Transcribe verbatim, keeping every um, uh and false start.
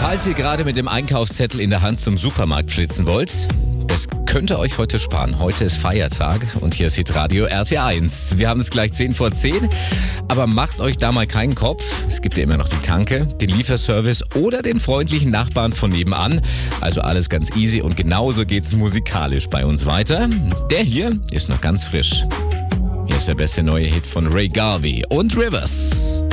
Falls ihr gerade mit dem Einkaufszettel in der Hand zum Supermarkt flitzen wollt, das könnt ihr euch heute sparen. Heute ist Feiertag und hier ist Hitradio R T eins. Wir haben es gleich zehn vor zehn, aber macht euch da mal keinen Kopf. Es gibt ja immer noch die Tanke, den Lieferservice oder den freundlichen Nachbarn von nebenan. Also alles ganz easy und genauso geht's musikalisch bei uns weiter. Der hier ist noch ganz frisch. Hier ist der beste neue Hit von Ray Garvey und Rivers.